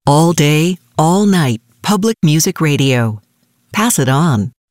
All day, all night, public music radio. Pass it on.